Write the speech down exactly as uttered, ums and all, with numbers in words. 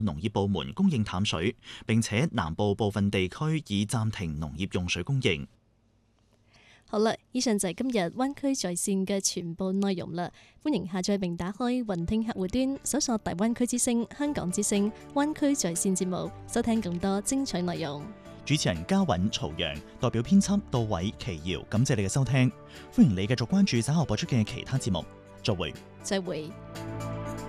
農業部門供應淡水，並且南部部分地區已暫停農業用水供應。 好啦，以上就係今日灣區在線嘅全部內容啦。歡迎下載並打開雲聽客戶端，搜索大灣區之聲、香港之聲、灣區在線節目，收聽更多精彩內容。 主持人嘉韻、曹陽，代表編輯杜偉、奇瑤，感謝你嘅收聽。歡迎你繼續關注稍後播出嘅其他節目。再會。 再會。